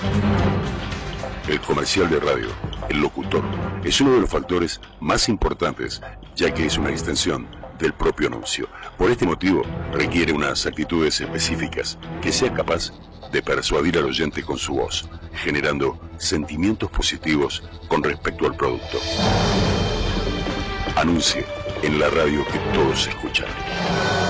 El comercial de radio, el locutor, es uno de los factores más importantes, ya que es una extensión del propio anuncio. Por este motivo, requiere unas actitudes específicas, que sea capaz de persuadir al oyente con su voz, generando sentimientos positivos con respecto al producto. Anuncie en la radio que todos escuchan.